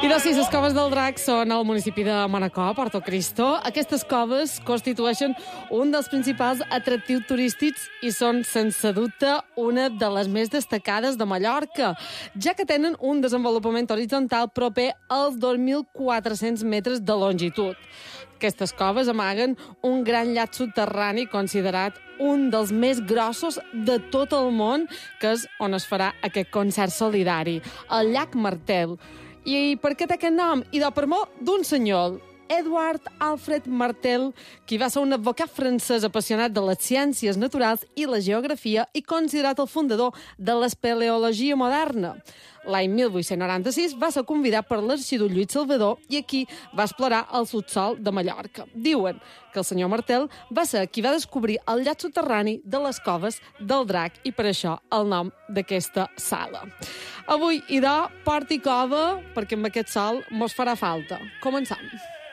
I doncs sí, les coves del Drac són al municipi de Manacor, Porto Cristo. Aquestes coves constitueixen un dels principals atractius turístics i són, sense dubte, una de les més destacades de Mallorca, ja que tenen un desenvolupament horitzontal proper als 2.400 metres de longitud. Aquestes coves amaguen un gran llac subterrani considerat un dels més grossos de tot el món, que és on es farà aquest concert solidari, el llac Martel. I per què té aquest nom? I per mort d'un senyor, Edward Alfred Martel, qui va ser un advocat francès apassionat de les ciències naturals i la geografia i considerat el fundador de l'espeleologia moderna. L'any 1896 va ser convidat per l'arxiduc Lluís Salvador i aquí va explorar el subsòl de Mallorca. Diuen que el senyor Martel va ser qui va descobrir el llac subterrani de les coves del Drac i per això el nom d'aquesta sala. Avui, idò, port i cova, perquè amb aquest sol mos farà falta. Començam.